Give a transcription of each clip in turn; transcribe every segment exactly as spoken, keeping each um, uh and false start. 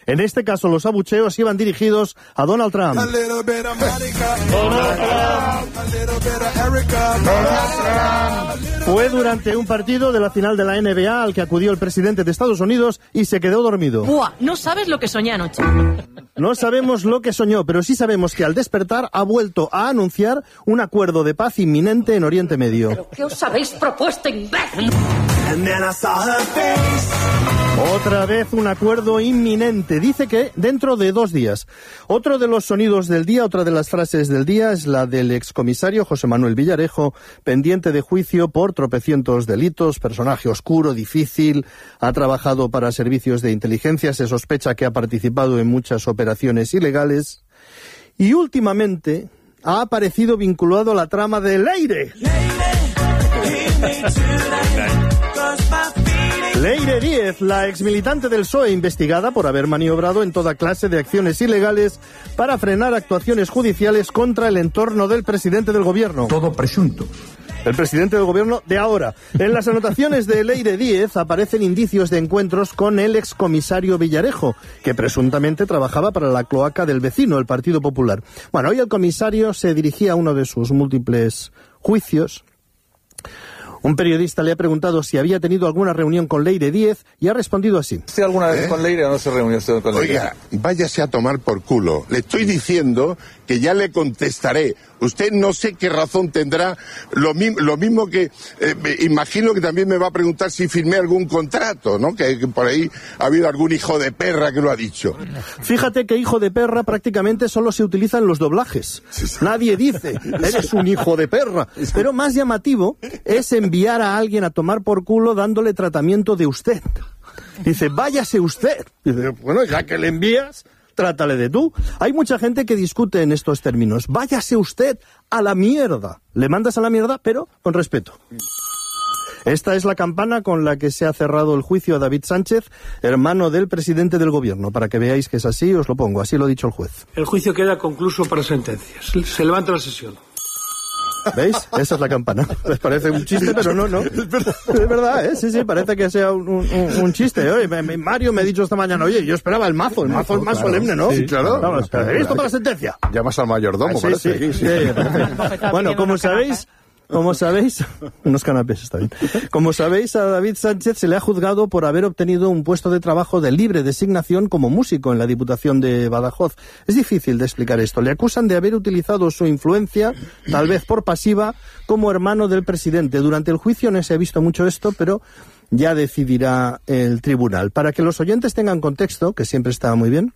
En este caso, los abucheos iban dirigidos a Donald Trump. Donald Trump. Fue durante un partido de la final de la N B A al que acudió el presidente de Estados Unidos y se quedó dormido. Buah, no sabes lo que soñé anoche. No sabemos lo que soñó, pero sí sabemos que al despertar ha vuelto a anunciar un acuerdo de paz inminente en Oriente Medio. ¿Pero qué os habéis propuesto, imbécil? Otra vez un acuerdo inminente. Dice que dentro de dos días. Otro de los sonidos del día, otra de las frases del día es la del excomisario José Manuel Villarejo, pendiente de juicio por tropecientos delitos, personaje oscuro, difícil, ha trabajado para servicios de inteligencia, se sospecha que ha participado en muchas operaciones ilegales y últimamente ha aparecido vinculado a la trama de Leire. Leire Díez, la exmilitante del P S O E, investigada por haber maniobrado en toda clase de acciones ilegales para frenar actuaciones judiciales contra el entorno del presidente del gobierno. Todo presunto. El presidente del gobierno de ahora. En las anotaciones de Leire Díez aparecen indicios de encuentros con el excomisario Villarejo, que presuntamente trabajaba para la cloaca del vecino, el Partido Popular. Bueno, hoy el comisario se dirigía a uno de sus múltiples juicios. Un periodista le ha preguntado si había tenido alguna reunión con Leire Díez y ha respondido así. ¿Usted alguna vez ¿Eh? con Leire o no se reunió usted con Leire? Oiga, váyase a tomar por culo. Le estoy diciendo que ya le contestaré. Usted no sé qué razón tendrá, lo, mi, lo mismo que, eh, me imagino que también me va a preguntar si firmé algún contrato, ¿no? Que, que por ahí ha habido algún hijo de perra que lo ha dicho. Fíjate que hijo de perra prácticamente solo se utiliza en los doblajes. Sí, sí. Nadie dice, eres un hijo de perra. Pero más llamativo es enviar a alguien a tomar por culo dándole tratamiento de usted. Dice, váyase usted. Dice, bueno, ya que le envías, trátale de tú. Hay mucha gente que discute en estos términos. Váyase usted a la mierda. Le mandas a la mierda, pero con respeto. Esta es la campana con la que se ha cerrado el juicio a David Sánchez, hermano del presidente del gobierno. Para que veáis que es así, os lo pongo. Así lo ha dicho el juez. El juicio queda concluso para sentencias. Se levanta la sesión. ¿Veis? Esa es la campana. Les parece un chiste, pero no, no. Es verdad, es verdad, ¿eh? Sí, sí, parece que sea un, un, un chiste. Oye, Mario me ha dicho esta mañana, oye, yo esperaba el mazo, el mazo es más claro, solemne, ¿no? Sí, claro. Vamos, claro, ¿listo para la sentencia? Llamas al mayordomo, sí, parece. Sí, sí, sí, parece. Bueno, como sabéis... Como sabéis, unos canapés, está bien. Como sabéis, a David Sánchez se le ha juzgado por haber obtenido un puesto de trabajo de libre designación como músico en la Diputación de Badajoz. Es difícil de explicar esto. Le acusan de haber utilizado su influencia, tal vez por pasiva, como hermano del presidente. Durante el juicio no se ha visto mucho esto, pero ya decidirá el tribunal. Para que los oyentes tengan contexto, que siempre está muy bien,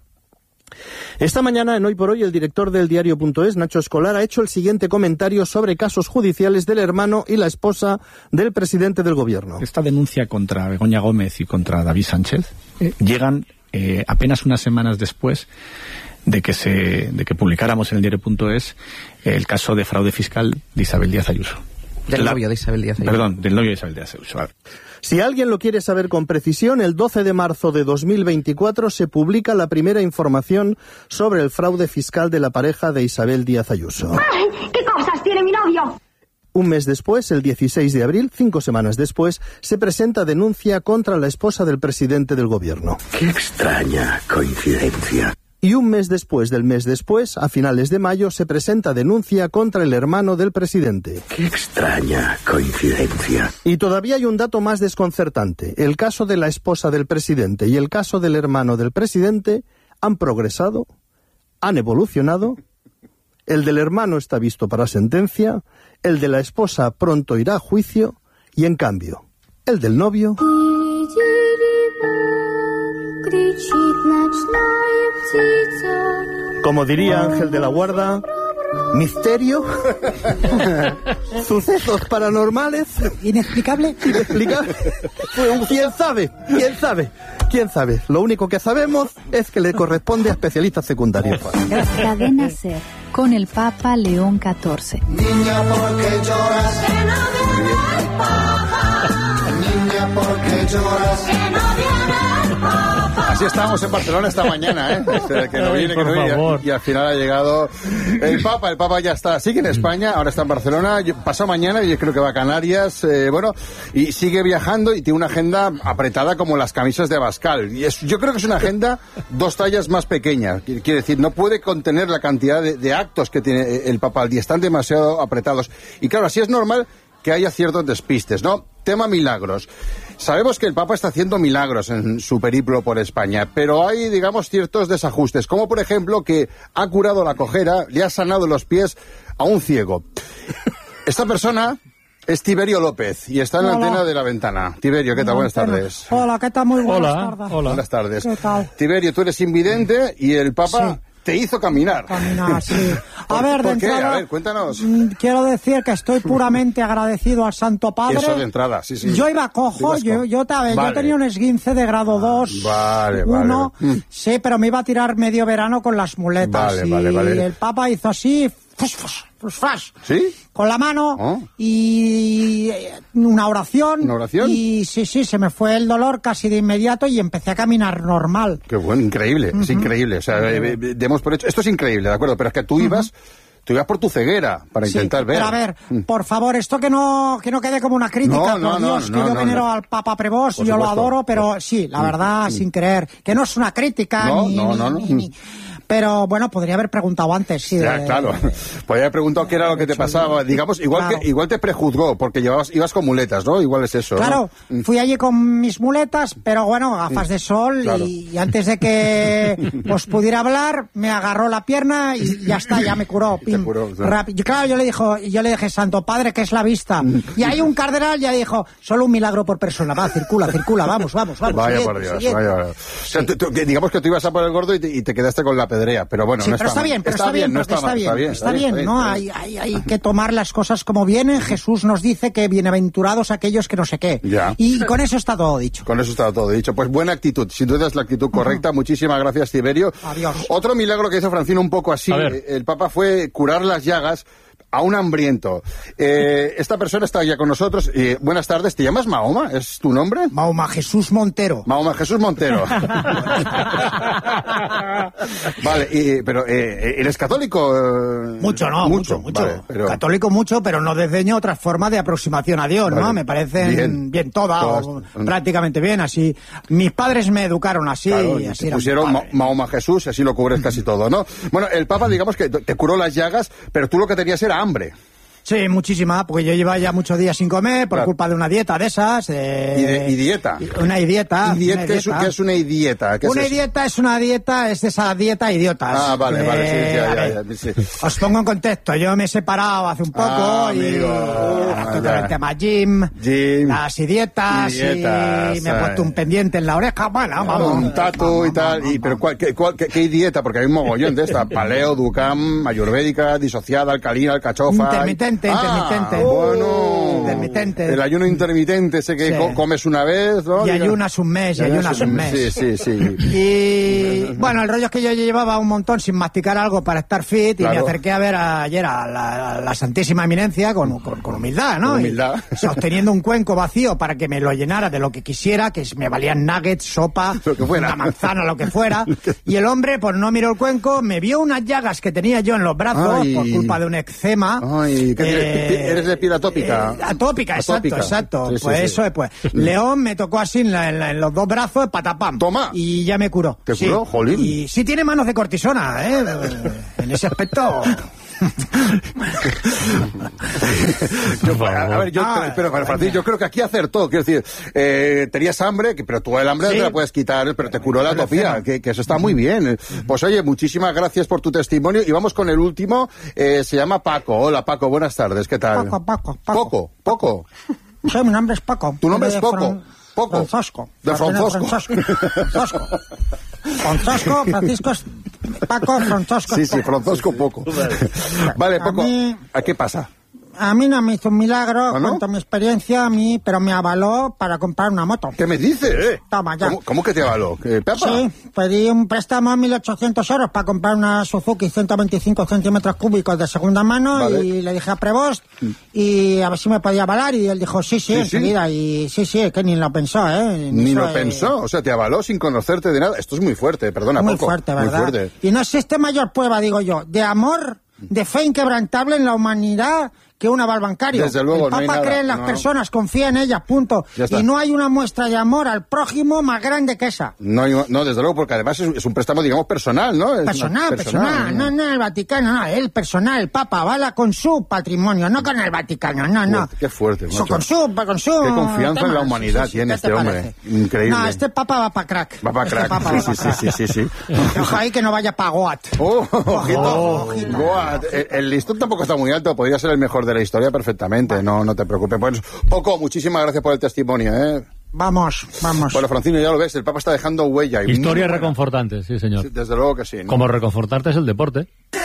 esta mañana, en Hoy por Hoy, el director del diario punto es, Nacho Escolar, ha hecho el siguiente comentario sobre casos judiciales del hermano y la esposa del presidente del gobierno. Esta denuncia contra Begoña Gómez y contra David Sánchez eh, llegan eh, apenas unas semanas después de que se de que publicáramos en el diario punto es eh, el caso de fraude fiscal de Isabel Díaz Ayuso. Del la, novio de Isabel Díaz Ayuso. Perdón, del novio de Isabel Díaz Ayuso. Si alguien lo quiere saber con precisión, el doce de marzo de dos mil veinticuatro se publica la primera información sobre el fraude fiscal de la pareja de Isabel Díaz Ayuso. ¡Ay! ¿Qué cosas tiene mi novio? Un mes después, el dieciséis de abril, cinco semanas después, se presenta denuncia contra la esposa del presidente del gobierno. ¡Qué extraña coincidencia! Y un mes después del mes después, a finales de mayo, se presenta denuncia contra el hermano del presidente. ¡Qué extraña coincidencia! Y todavía hay un dato más desconcertante. El caso de la esposa del presidente y el caso del hermano del presidente han progresado, han evolucionado. El del hermano está visto para sentencia, el de la esposa pronto irá a juicio y, en cambio, el del novio... Como diría Ángel de la Guarda, misterio, sucesos paranormales, inexplicable, inexplicable. ¿Quién sabe? ¿Quién sabe? ¿Quién sabe? Lo único que sabemos es que le corresponde a especialistas secundarios. Cadena Ser, con el Papa León catorce. Niña, ¿por qué lloras? Que no viene el Papa. Niña, ¿por qué lloras? Que no viene el Papa. Así estábamos en Barcelona esta mañana, ¿eh? Este, que no viene, que no viene. Y, y al final ha llegado el Papa. El Papa ya está, sigue en España, ahora está en Barcelona. Pasó mañana, yo creo que va a Canarias. Eh, bueno, y sigue viajando y tiene una agenda apretada como las camisas de Abascal. Y es, yo creo que es una agenda dos tallas más pequeña. Quiere decir, no puede contener la cantidad de, de actos que tiene el Papa al día. Están demasiado apretados. Y claro, así es normal que haya ciertos despistes, ¿no? Tema milagros. Sabemos que el Papa está haciendo milagros en su periplo por España, pero hay, digamos, ciertos desajustes, como por ejemplo que ha curado la cojera, le ha sanado los pies a un ciego. Esta persona es Tiberio López y está en la Hola. antena de La Ventana. Tiberio, ¿qué tal? Buenas tardes. Hola, ¿qué tal? Muy buenas Hola, tardes. hola. Buenas tardes. ¿Qué tal? Tiberio, tú eres invidente y el Papa... Sí. Te hizo caminar. Caminar, sí. A ¿Por, ver, de ¿por qué? entrada, A ver, cuéntanos. mm, quiero decir que estoy puramente agradecido al Santo Padre. Eso de entrada, sí, sí. Yo iba cojo, Ibas yo, cojo. yo, te- Vale. yo tenía un esguince de grado dos, Vale, uno, vale. Mm. sí, pero me iba a tirar medio verano con las muletas. Vale, y vale, vale. el Papa hizo así, fus, fus, fus, fus, ¿Sí? con la mano Oh. y eh, una oración. ¿Una oración? Y sí, sí, se me fue el dolor casi de inmediato y empecé a caminar normal. Qué bueno, increíble, es increíble. O sea, eh, eh, demos por hecho... Esto es increíble, ¿de acuerdo? Pero es que tú ibas... Tú ibas por tu ceguera para Sí, intentar ver. Pero a ver, por favor, esto que no que no quede como una crítica, No, no, por no, Dios, no, que yo no, venero no. al Papa Prevós, Por yo lo supuesto. adoro, pero sí, la verdad, sin creer, que no es una crítica, No, ni, no, ni- no, no. ni- ni- pero bueno, podría haber preguntado antes, sí. Ya, de- claro. Pues ya he preguntado qué era lo que te pasaba. Digamos, igual Claro. que igual te prejuzgó, porque llevabas, ibas con muletas, ¿no? Igual es eso, ¿no? Claro, fui allí con mis muletas, pero bueno, gafas de sol, Claro. y, y antes de que pues pudiera hablar, me agarró la pierna y ya está, ya me curó. Te Pim, curó, sí. Rápido. Y claro, yo le dijo, yo le dije, Santo Padre, que es la vista. Y ahí un cardenal ya dijo, solo un milagro por persona, va, circula, circula, vamos, vamos, vamos. Vaya siguiente, por Dios, siguiente. vaya por Dios. O sea, tú- tú- que digamos que tú ibas a por el gordo y te, y te quedaste con la pedrea, pero bueno, Sí, no pero está mal. bien, pero está bien, no porque está mal, está bien, está bien, ¿no? está Hay, hay, hay que tomar las cosas como vienen. Jesús nos dice que bienaventurados aquellos que no sé qué. Ya. Y con eso está todo dicho. Con eso está todo dicho. Pues buena actitud, sin duda es la actitud correcta. Muchísimas gracias, Tiberio. Adiós. Otro milagro que hizo Francino un poco así, A ver. eh, el Papa fue curar las llagas a un hambriento. Eh, esta persona está ya con nosotros. Eh, buenas tardes, ¿te llamas Mahoma? ¿Es tu nombre? Mahoma Jesús Montero. Mahoma Jesús Montero. Vale, y- pero eh, ¿eres católico? Eh, Mucho, no, mucho, mucho. Vale, pero... Católico mucho, pero no desdeño otras formas de aproximación a Dios, Vale. ¿no? Me parecen Bien. bien, todas, Todas. o prácticamente bien, así. Mis padres me educaron así, Claro, y y así te era mi pusieron Ma- padre. Mahoma Jesús y así lo cubres casi todo, ¿no? Bueno, el Papa, digamos que te curó las llagas, pero tú lo que tenías era hambre. Sí, muchísima, porque yo llevaba ya muchos días sin comer por Claro. culpa de una dieta de esas. eh, Y, de- y dieta. Una dieta. ¿Y diet- una ¿qué, es, dieta. qué es una dieta? ¿Qué es Una eso? dieta es una dieta, es de esa dieta idiotas. Ah, vale, vale, sí, Eh, ya, a ya, ver, ya, sí. Os pongo en contexto, yo me he separado hace un poco Ah, y amigo, estoy ya. con el tema gym, Gym. las y dietas, Y dietas, y me he ay. puesto un pendiente en la oreja, bueno, vamos. Un tatu y tal, y, pero ¿cuál, qué, cuál- qué- qué dieta? Porque hay un mogollón de esta, paleo, ducam, ayurvédica, disociada, alcalina, alcachofa. Intermitente, Ah, intermitente. Bueno. Intermitente. El ayuno intermitente, ese que Sí. co- comes una vez, ¿no? Y Diga- ayunas un mes, y ayunas un mes. Sí, sí, sí. Y bueno, el rollo es que yo llevaba un montón sin masticar algo para estar fit y Claro. me acerqué a ver a- ayer a la, a la Santísima Eminencia con, con, con humildad, ¿no? Con humildad. Y, sosteniendo un cuenco vacío para que me lo llenara de lo que quisiera, que me valían nuggets, sopa, Lo que fuera. una manzana, lo que fuera. Y el hombre, pues no miró el cuenco, me vio unas llagas que tenía yo en los brazos Ay. por culpa de un eczema. Ay, ¿qué tienes? Eh, ¿Eres de piel atópica? eh, atópica, exacto, Atópica. exacto. Sí, sí, pues sí. eso es, pues. León me tocó así en, la- en la- en los dos brazos, patapam. Toma. Y ya me curó. ¿Te Sí. curó? Jolín. Y sí tiene manos de cortisona, ¿eh? En ese aspecto. Yo, a, a ver, yo, Ah, pero, pero Francisco, yo creo que aquí acertó. Quiero decir, eh, tenías hambre, que- pero tú el hambre no Sí. te la puedes quitar, pero te curó la atopía, que, que eso está muy bien. Pues oye, muchísimas gracias por tu testimonio. Y vamos con el último, eh, se llama Paco. Hola Paco, buenas tardes, ¿qué tal? Paco, Paco, Paco. Poco, Poco. Sí, mi nombre es Paco. ¿Tu nombre De es Poco? Fran- Poco. Francisco. De Francisco. Francisco. Francisco. Francisco, Francisco es Paco, Francisco Sí, es sí, Poco. Francisco Poco. Vale, A Poco, mí- ¿a qué pasa? A mí no me hizo un milagro, ¿Ah, no? cuento mi experiencia a mí, pero me avaló para comprar una moto. ¿Qué me dices? Toma, ya. ¿Cómo, cómo que te avaló? ¿Qué, Pepa? Sí, pedí un préstamo de mil ochocientos euros para comprar una Suzuki ciento veinticinco centímetros cúbicos de segunda mano, vale. Y le dije a Prevost y a ver si me podía avalar y él dijo sí, sí, sí enseguida. ¿Sí? Y sí, sí, que ni lo pensó, ¿eh? Ni, ni lo eh... pensó, o sea, te avaló sin conocerte de nada. Esto es muy fuerte, perdona, Muy Paco. fuerte, ¿verdad? Muy fuerte. Y no existe mayor prueba, digo yo, de amor, de fe inquebrantable en la humanidad que un aval bancario. Desde luego, el Papa no hay cree nada, en las no. personas, confía en ellas, punto. Y no hay una muestra de amor al prójimo más grande que esa. No, hay, no desde luego, porque además es, es un préstamo, digamos, personal, ¿no? Es personal, personal, personal. No, no, el Vaticano, no, él personal, el Papa avala con su patrimonio, no con el Vaticano, no, no. Qué fuerte, macho. Con su, con su... Qué confianza temas. En la humanidad sí, sí, tiene este hombre. Increíble. No, este Papa va para crack. Va para crack, este sí, sí, sí, sí, sí, sí. Ojo ahí que no vaya para Goat. Oh, ojito, oh, ojito. Goat. El, el listón tampoco está muy alto, podría ser el mejor de la historia perfectamente, no, no te preocupes. Pues, Poco, muchísimas gracias por el testimonio, ¿eh? Vamos, vamos. Bueno, Francino, ya lo ves, el Papa está dejando huella. Historia reconfortante, sí, señor. Sí, desde luego que sí, ¿no? Como reconfortarte es el deporte.